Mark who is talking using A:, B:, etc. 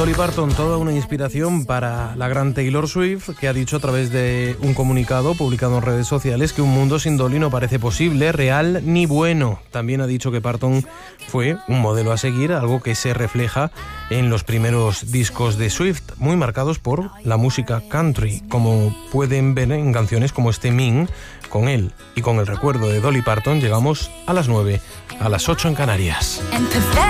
A: Dolly Parton, toda una inspiración para la gran Taylor Swift, que ha dicho a través de un comunicado publicado en redes sociales que un mundo sin Dolly no parece posible, real ni bueno. También ha dicho que Parton fue un modelo a seguir, algo que se refleja en los primeros discos de Swift, muy marcados por la música country, como pueden ver en canciones como este Mean. Con él y con el recuerdo de Dolly Parton llegamos a las 9, a las 8 en Canarias.